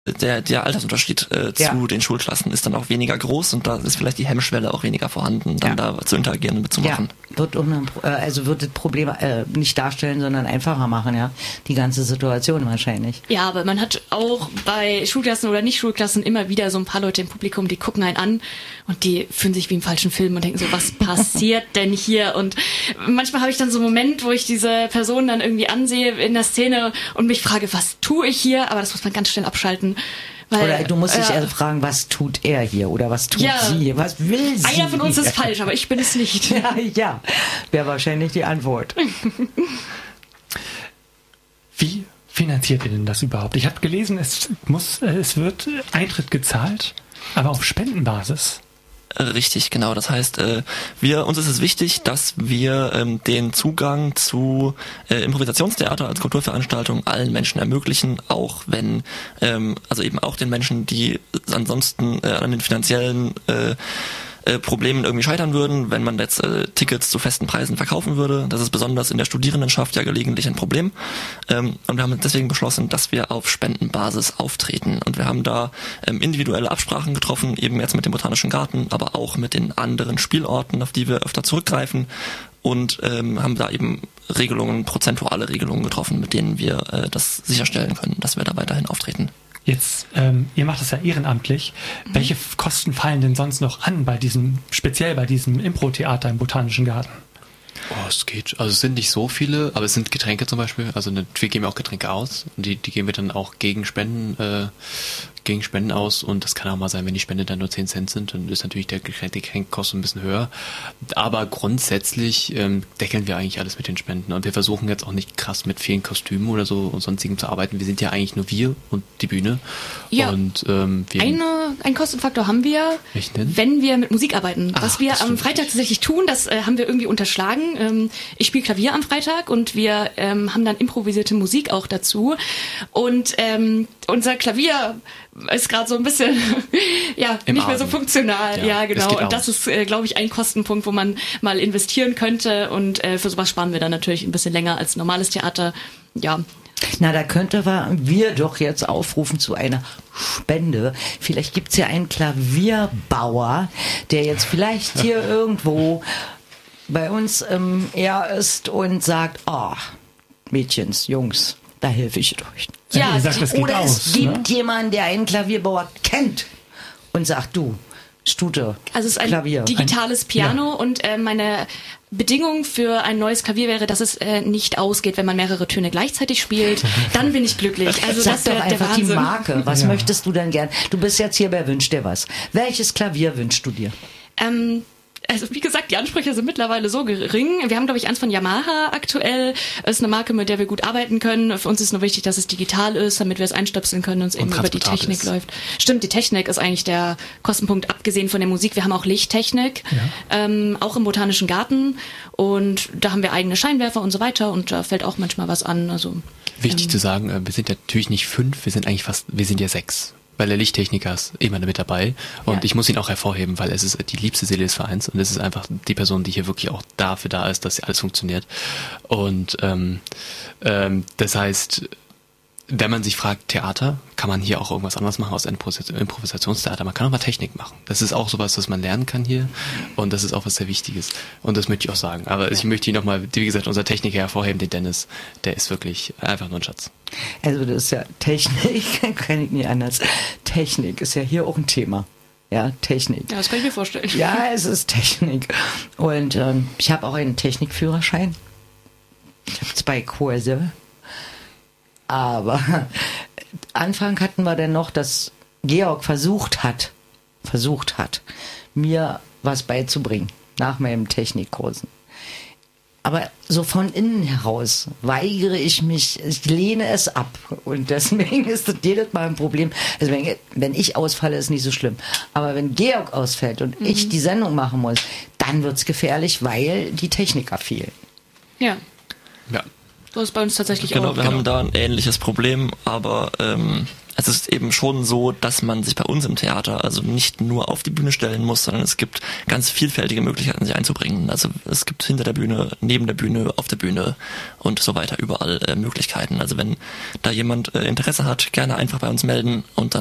der Altersunterschied zu den Schulklassen ist dann auch weniger groß und da ist vielleicht die Hemmschwelle auch weniger vorhanden, dann da zu interagieren und mitzumachen. Ja, wird das Problem nicht darstellen, sondern einfacher machen, ja, die ganze Situation wahrscheinlich. Ja, aber man hat auch bei Schulklassen oder Nicht-Schulklassen immer wieder so ein paar Leute im Publikum, die gucken einen an und die fühlen sich wie im falschen Film und denken so, was passiert denn hier? Und manchmal habe ich dann so einen Moment, wo ich diese Person dann irgendwie ansehe in der Szene und mich frage, was tue ich hier? Aber das muss man ganz schnell abschalten. Weil, oder du musst dich eher fragen, was tut er hier oder was tut sie hier, was will sie? Einer von uns ist falsch, aber ich bin es nicht. Ja, wäre wahrscheinlich die Antwort. Wie finanziert ihr denn das überhaupt? Ich habe gelesen, es wird Eintritt gezahlt, aber auf Spendenbasis. Richtig, genau. Das heißt, uns ist es wichtig, dass wir den Zugang zu Improvisationstheater als Kulturveranstaltung allen Menschen ermöglichen, auch wenn, also eben auch den Menschen, die ansonsten an den finanziellen Problemen irgendwie scheitern würden, wenn man jetzt Tickets zu festen Preisen verkaufen würde. Das ist besonders in der Studierendenschaft ja gelegentlich ein Problem. Und wir haben deswegen beschlossen, dass wir auf Spendenbasis auftreten. Und wir haben da individuelle Absprachen getroffen, eben jetzt mit dem Botanischen Garten, aber auch mit den anderen Spielorten, auf die wir öfter zurückgreifen. Und haben da eben prozentuale Regelungen getroffen, mit denen wir das sicherstellen können, dass wir da weiterhin auftreten. Jetzt, ihr macht das ja ehrenamtlich. Welche Kosten fallen denn sonst noch an speziell bei diesem Impro-Theater im Botanischen Garten? Oh, es geht. Also es sind nicht so viele, aber es sind Getränke zum Beispiel. Also wir geben auch Getränke aus und die geben wir dann auch gegen Spenden aus und das kann auch mal sein, wenn die Spende dann nur 10 Cent sind, dann ist natürlich der Getränkkosten ein bisschen höher. Aber grundsätzlich deckeln wir eigentlich alles mit den Spenden und wir versuchen jetzt auch nicht krass mit vielen Kostümen oder so und sonstigem zu arbeiten. Wir sind ja eigentlich nur wir und die Bühne. Ja, und einen Kostenfaktor haben wir, wenn wir mit Musik arbeiten. Was wir am Freitag tatsächlich tun, das haben wir irgendwie unterschlagen. Ich spiele Klavier am Freitag und wir haben dann improvisierte Musik auch dazu und unser Klavier ist gerade so ein bisschen nicht mehr so funktional. Ja, genau. Und das ist, glaube ich, ein Kostenpunkt, wo man mal investieren könnte. Und für sowas sparen wir dann natürlich ein bisschen länger als normales Theater. Ja. Na, da könnten wir doch jetzt aufrufen zu einer Spende. Vielleicht gibt's ja einen Klavierbauer, der jetzt vielleicht hier irgendwo bei uns ist und sagt, Mädchens, Jungs, da helfe ich euch. Ja, oder es gibt jemanden, der einen Klavierbauer kennt und sagt, du, Stute, also es ist Klavier. Ein digitales Piano und meine Bedingung für ein neues Klavier wäre, dass es nicht ausgeht, wenn man mehrere Töne gleichzeitig spielt. Dann bin ich glücklich. Also sag das doch wäre einfach der Wahnsinn. Die Marke. Was möchtest du denn gern? Du bist jetzt hier bei Wünsch dir was. Welches Klavier wünschst du dir? Also wie gesagt, die Ansprüche sind mittlerweile so gering. Wir haben, glaube ich, eins von Yamaha aktuell. Das ist eine Marke, mit der wir gut arbeiten können. Für uns ist nur wichtig, dass es digital ist, damit wir es einstöpseln können und es eben über die Technik läuft. Stimmt, die Technik ist eigentlich der Kostenpunkt, abgesehen von der Musik. Wir haben auch Lichttechnik, auch im Botanischen Garten. Und da haben wir eigene Scheinwerfer und so weiter. Und da fällt auch manchmal was an. Also wichtig zu sagen, wir sind ja natürlich nicht 5, wir sind ja 6. Weil der Lichttechniker ist immer mit dabei und ich muss ihn auch hervorheben, weil es ist die liebste Seele des Vereins und es ist einfach die Person, die hier wirklich auch dafür da ist, dass alles funktioniert. Und das heißt, wenn man sich fragt, Theater, kann man hier auch irgendwas anderes machen aus Improvisationstheater? Man kann auch mal Technik machen. Das ist auch sowas, was man lernen kann hier und das ist auch was sehr Wichtiges. Und das möchte ich auch sagen. Aber ich möchte ihn nochmal, wie gesagt, unser Techniker hervorheben, den Dennis, der ist wirklich einfach nur ein Schatz. Also das ist ja Technik, kann ich nicht anders. Technik ist ja hier auch ein Thema. Ja, Technik. Ja, das kann ich mir vorstellen. Ja, es ist Technik. Und ich habe auch einen Technikführerschein. Ich habe 2 Kurse. Aber Anfang hatten wir dann noch, dass Georg versucht hat, mir was beizubringen nach meinen Technikkursen. Aber so von innen heraus weigere ich mich, ich lehne es ab. Und deswegen ist das jedes Mal ein Problem. Also wenn ich ausfalle, ist nicht so schlimm. Aber wenn Georg ausfällt und ich die Sendung machen muss, dann wird's gefährlich, weil die Techniker fehlen. Ja. Ja. So ist bei uns tatsächlich genau, auch. Wir haben da ein ähnliches Problem, aber es ist eben schon so, dass man sich bei uns im Theater also nicht nur auf die Bühne stellen muss, sondern es gibt ganz vielfältige Möglichkeiten, sich einzubringen. Also es gibt hinter der Bühne, neben der Bühne, auf der Bühne und so weiter überall Möglichkeiten. Also wenn da jemand Interesse hat, gerne einfach bei uns melden und dann